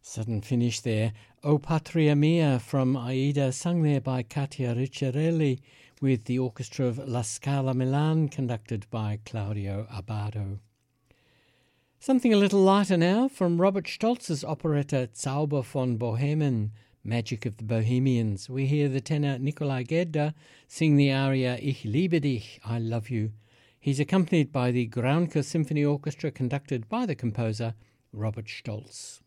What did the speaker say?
Sudden finish there. O Patria Mia from Aida, sung there by Katia Ricciarelli with the orchestra of La Scala Milan, conducted by Claudio Abbado. Something a little lighter now from Robert Stolz's operetta Zauber von Bohemen, Magic of the Bohemians. We hear the tenor Nikolai Gedda sing the aria Ich liebe dich, I love you. He's accompanied by the Graunke Symphony Orchestra, conducted by the composer Robert Stolz.